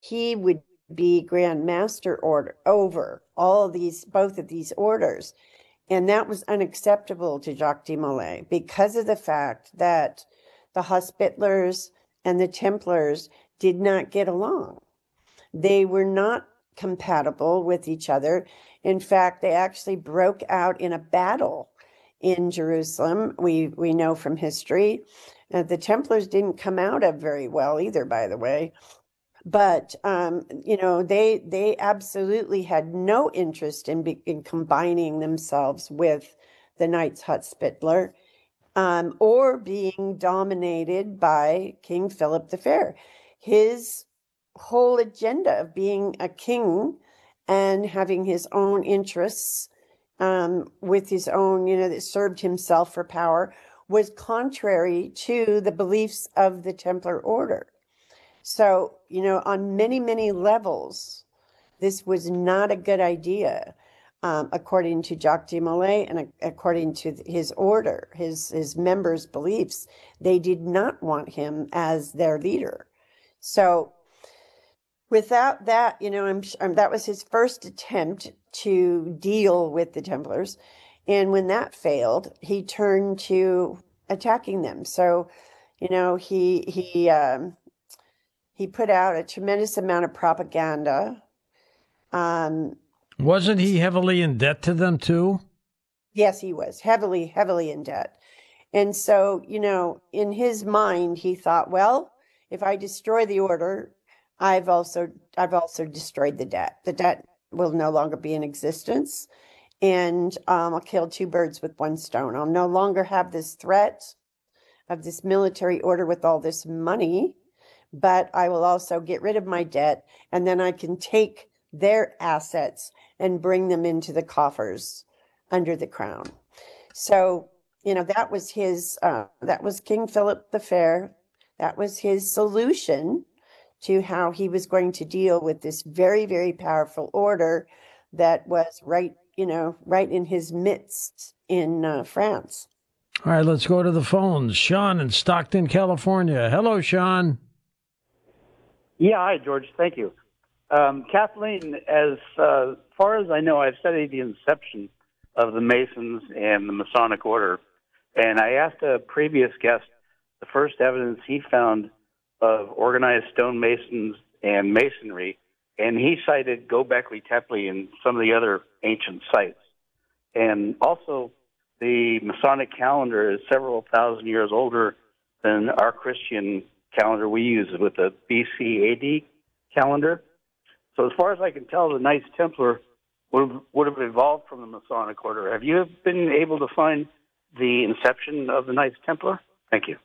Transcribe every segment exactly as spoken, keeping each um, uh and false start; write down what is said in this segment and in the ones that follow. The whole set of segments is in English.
he would be Grand Master order over all of these, both of these orders. And that was unacceptable to Jacques de Molay because of the fact that the Hospitallers and the Templars did not get along. They were not compatible with each other. In fact, they actually broke out in a battle in Jerusalem. We we know from history. Uh, the Templars didn't come out of very well either, by the way. But um, you know, they they absolutely had no interest in be, in combining themselves with the Knights Hospitaller, um, or being dominated by King Philip the Fair. His whole agenda of being a king and having his own interests, um, with his own, you know, that served himself for power, was contrary to the beliefs of the Templar Order. So, you know, on many, many levels, this was not a good idea, um, according to Jacques de Molay and uh, according to his order, his, his members' beliefs. They did not want him as their leader. So without that, you know, I'm, I'm, that was his first attempt to deal with the Templars. And when that failed, he turned to attacking them. So, you know, he, he, um, he put out a tremendous amount of propaganda. Um, Wasn't he heavily in debt to them too? Yes, he was heavily, heavily in debt. And so, you know, in his mind, he thought, well, if I destroy the order, I've also I've also destroyed the debt. The debt will no longer be in existence. And um, I'll kill two birds with one stone. I'll no longer have this threat of this military order with all this money, but I will also get rid of my debt, and then I can take their assets and bring them into the coffers under the crown. So, you know, that was his, uh, that was King Philip the Fair. That was his solution to how he was going to deal with this very, very powerful order that was right, you know, right in his midst in uh, France. All right, let's go to the phones. Sean in Stockton, California. Hello, Sean. Yeah, hi, George. Thank you. Um, Kathleen, as uh, far as I know, I've studied the inception of the Masons and the Masonic Order, and I asked a previous guest the first evidence he found of organized stonemasons and masonry, and he cited Göbekli Tepe and some of the other ancient sites. And also, the Masonic calendar is several thousand years older than our Christian calendar we use with the B C A D calendar. So as far as I can tell, the Knights Templar would have, would have evolved from the Masonic Order. Have you been able to find the inception of the Knights Templar? Thank you.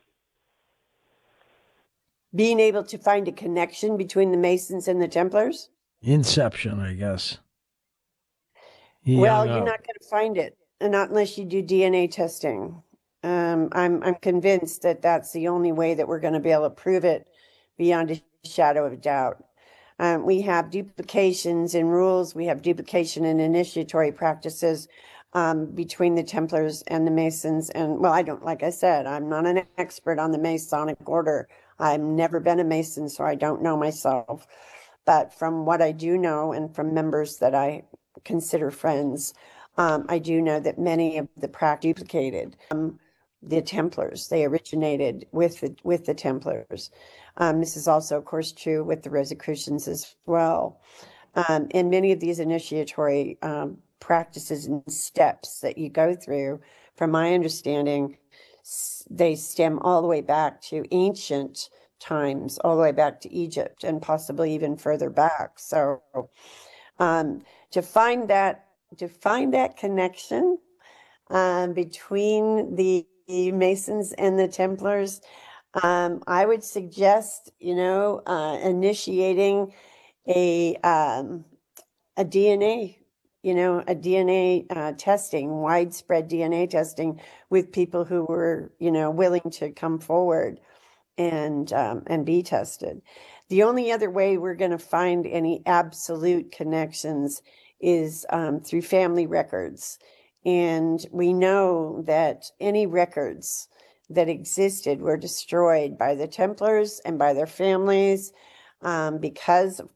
Being able to find a connection between the Masons and the Templars? Inception, I guess. He well, you're not going to find it, not unless you do D N A testing. Um, I'm I'm convinced that that's the only way that we're going to be able to prove it beyond a shadow of doubt. Um, we have duplications in rules. We have duplication in initiatory practices um, between the Templars and the Masons. And, well, I don't, like I said, I'm not an expert on the Masonic order. I've never been a Mason, so I don't know myself. But from what I do know and from members that I consider friends, um, I do know that many of the practices duplicated. Um, the Templars, they originated with the, with the Templars. Um, this is also, of course, true with the Rosicrucians as well. Um, and many of these initiatory um, practices and steps that you go through, from my understanding, they stem all the way back to ancient times, all the way back to Egypt, and possibly even further back. So um, to find that, to find that connection um, between the Masons and the Templars, um, I would suggest, you know, uh, initiating a um, a D N A, you know, a D N A uh, testing, widespread D N A testing with people who were, you know, willing to come forward and um, and be tested. The only other way we're going to find any absolute connections is um, through family records. And we know that any records that existed were destroyed by the Templars and by their families. um, because